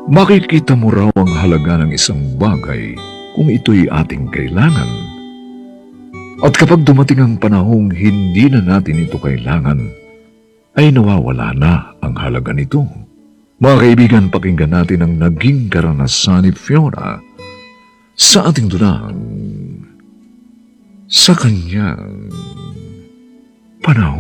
Makikita mo raw ang halaga ng isang bagay kung ito'y ating kailangan. At kapag dumating ang panahong hindi na natin ito kailangan, ay nawawala na ang halaga nito. Mga kaibigan, pakinggan natin ang naging karanasan ni Fiona sa ating dunang sa kanyang panahon.